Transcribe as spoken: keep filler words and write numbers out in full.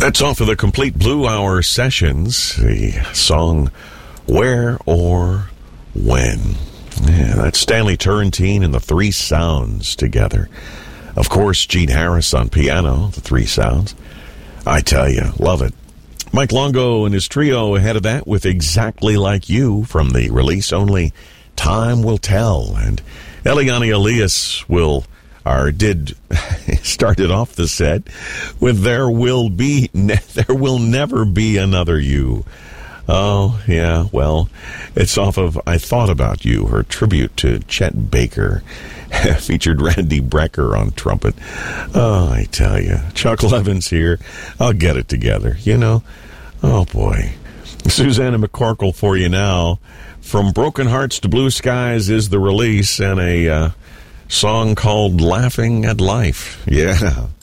That's off of the Complete Blue Hour Sessions, the song Where or When. Yeah, that's Stanley Turrentine and the Three Sounds together. Of course, Gene Harris on piano, the Three Sounds. I tell you, love it. Mike Longo and his trio ahead of that with Exactly Like You from the release Only Time Will Tell. And Eliane Elias will, or did, started off the set with There Will Be, ne- There Will Never Be Another You. Oh, yeah, well, it's off of I Thought About You, her tribute to Chet Baker. Featured Randy Brecker on trumpet. Oh, I tell you. Chuck Levin's here. I'll get it together, you know. Oh, boy. Susanna McCorkle for you now. From Broken Hearts to Blue Skies is the release, and a uh, song called Laughing at Life. Yeah.